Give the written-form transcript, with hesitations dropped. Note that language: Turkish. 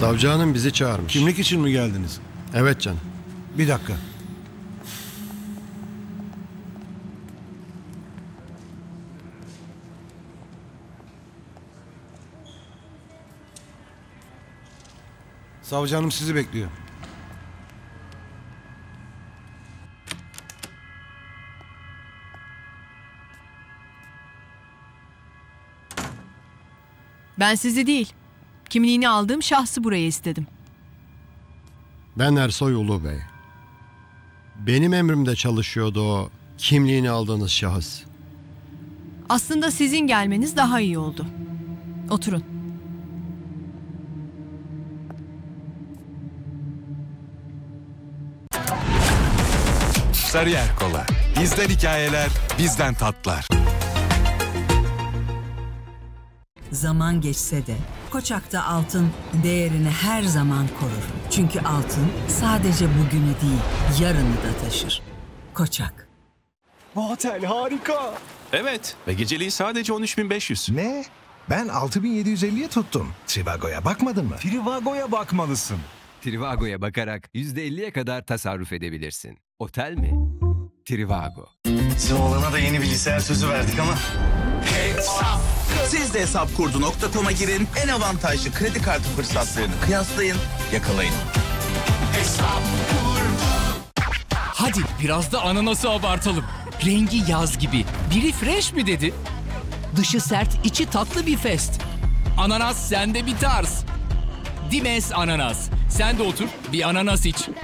Savcı hanım bizi çağırmış. Kimlik için mi geldiniz? Evet canım. Bir dakika. Savcı hanım sizi bekliyor. Ben sizi değil, kimliğini aldığım şahsı buraya istedim. Ben Ersoy Ulu Bey. Benim emrimde çalışıyordu o kimliğini aldığınız şahıs. Aslında sizin gelmeniz daha iyi oldu. Oturun. Sarıyer Kola. Bizden hikayeler, bizden tatlar. Zaman geçse de Koçak'ta altın değerini her zaman korur. Çünkü altın sadece bugünü değil, yarını da taşır. Koçak. Bu otel harika. Evet ve geceliği sadece 13.500. Ne? Ben 6750'ye tuttum. Trivago'ya bakmadın mı? Trivago'ya bakmalısın. Trivago'ya bakarak %50'ye kadar tasarruf edebilirsin. Otel mi? Trivago. Bizim oğlana da yeni bilgisayar sözü verdik ama. Siz de hesapkurdu.com'a girin. En avantajlı kredi kartı fırsatlarını kıyaslayın, yakalayın. Hadi biraz da ananası abartalım. Rengi yaz gibi. Biri fresh mi dedi? Dışı sert, içi tatlı bir fest. Ananas sende bir tarz. Dimes ananas. Sen de otur, bir ananas iç.